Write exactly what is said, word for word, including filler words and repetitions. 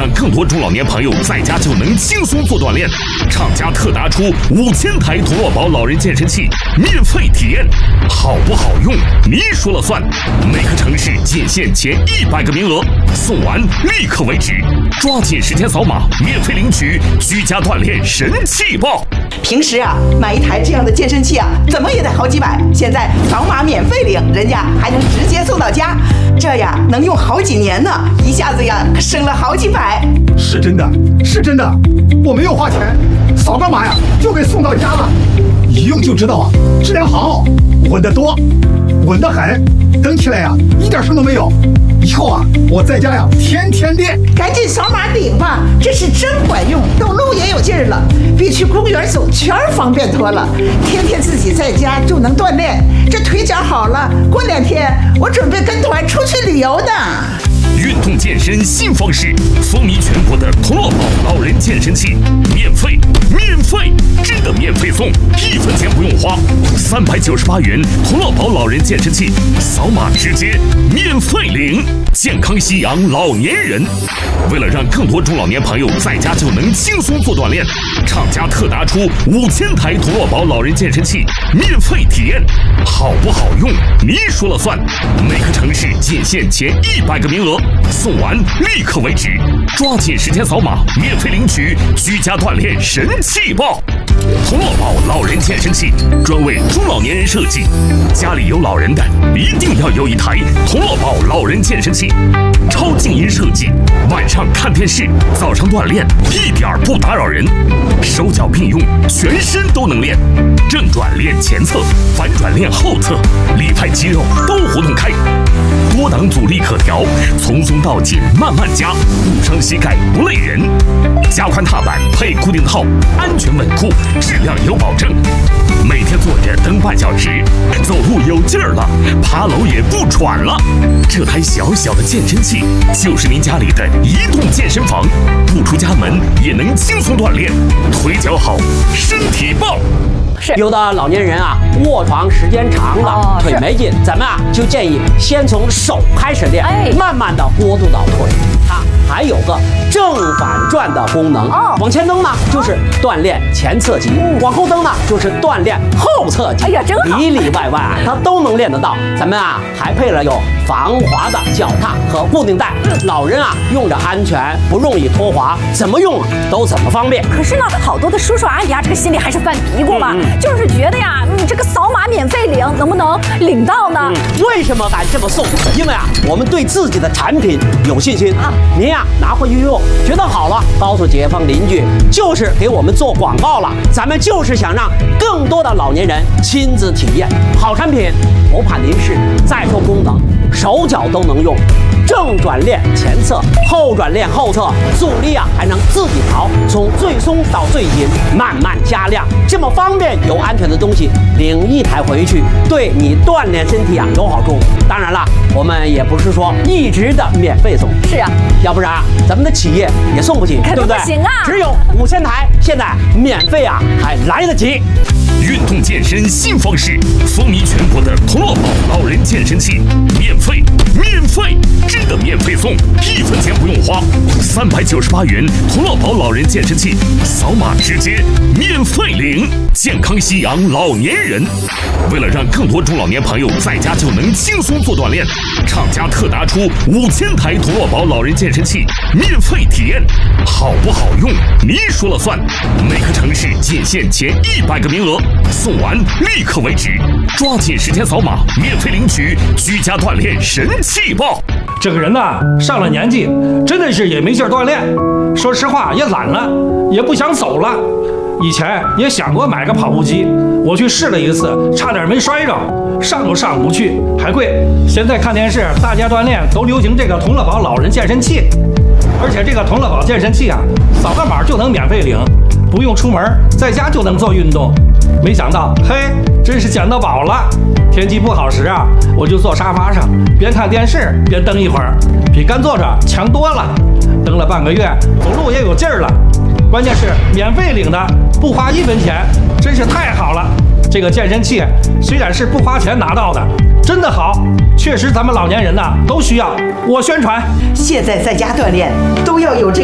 让更多中老年朋友在家就能轻松做锻炼，厂家特拿出五千台童乐宝老人健身器免费体验，好不好用你说了算。每个城市仅限前一百个名额，送完立刻为止，抓紧时间扫码免费领取居家锻炼神器包。 平时啊，买一台这样的健身器啊，怎么也得好几百，现在扫码免费领，人家还能直接送到家，这呀能用好几年呢，一下子呀省了好几百。 是真的，是真的，我没有花钱，扫个码呀就给送到家了，一用就知道啊，质量好，稳得多，稳得很，蹬起来呀一点声都没有。以后啊，我在家呀天天练。 赶紧扫码领吧，这是真管用，走路也有劲儿了，比去公园走圈儿方便多了。天天自己在家就能锻炼，这腿脚好了，过两天我准备跟团出去旅游呢。 运动健身新方式，风靡全国的童乐宝老人健身器，免费，免费，真的免费送，一分钱不用花，三百九十八元童乐宝老人健身器，扫码直接免费领，健康夕阳老年人。为了让更多中老年朋友在家就能轻松做锻炼，厂家特拿出五千台童乐宝老人健身器免费体验，好不好用你说了算。每个城市仅限前一百个名额，送完立刻为止，抓紧时间扫码免费领取居家锻炼神器包。童乐宝老人健身器专为中老年人设计，家里有老人的一定要有一台童乐宝老人健身器，超静音设计，晚上看电视，早上锻炼一点不打扰人，手脚并用，全身都能练，正转练前侧，反转练后侧，里派肌肉都活动开，多档阻力可调，从松到紧慢慢加，不伤膝盖不累人，加宽踏板配固定套，安全稳固，质量有保证。每天坐着蹬半小时，走路有劲儿了，爬楼也不喘了。这台小小的健身器就是您家里的移动健身房，不出家门也能轻松锻炼，腿脚好，身体棒。 是有的老年人啊，卧床时间长了，哦、腿没劲，咱们啊就建议先从手开始练，哎、慢慢的过渡到腿。它还有个正反转的功能，哦、往前蹬呢就是锻炼前侧肌，嗯、往后蹬呢就是锻炼后侧肌。哎呀，真好，里里外外啊它都能练得到。咱们啊还配了有防滑的脚踏和固定带，嗯、老人啊用着安全，不容易脱滑，怎么用都怎么方便。 可是呢，好多的叔叔阿姨啊，这个心里还是犯嘀咕嘛。嗯嗯就是觉得呀，你这个扫码免费领，能不能领到呢？ 嗯、为什么敢这么送？因为啊，我们对自己的产品有信心啊。您呀拿回去用，觉得好了，告诉街坊邻居，就是给我们做广告了。咱们就是想让更多的老年人亲自体验好产品，不怕您是再说功能，手脚都能用。正转练前侧，后转练后侧，阻力啊还能自己调，从最松到最紧，慢慢加量，这么方便又安全的东西，领一台回去，对你锻炼身体啊有好处。当然了，我们也不是说一直的免费送， 是啊， 要不然啊咱们的企业也送不起， 对不对？不行啊， 只有五千台，现在免费啊还来得及。 运动健身新方式，风靡全国的童乐宝老人健身器，免费，免费，真的免费送，一分钱不用花，三百九十八元童乐宝老人健身器，扫码直接免费领，健康夕阳老年人。为了让更多中老年朋友在家就能轻松做锻炼，厂家特拿出五千台童乐宝老人健身器免费体验，好不好用你说了算。每个城市仅限前一百个名额，送完立刻为止，抓紧时间扫码免费领取居家锻炼神器包。 这个人呐，上了年纪，真的是也没劲儿锻炼，说实话也懒了，也不想走了。以前也想过买个跑步机，我去试了一次，差点没摔着，上都上不去，还贵。现在看电视，大家锻炼都流行这个童乐宝老人健身器，而且这个童乐宝健身器啊，扫个码就能免费领，不用出门，在家就能做运动。没想到，嘿，真是捡到宝了！天气不好时啊，我就坐沙发上，边看电视边蹬一会儿，比干坐着强多了。蹬了半个月，走路也有劲儿了。关键是免费领的，不花一分钱，真是太好了。这个健身器虽然是不花钱拿到的，真的好，确实咱们老年人呐都需要。我宣传， 现在在家锻炼都要有这个。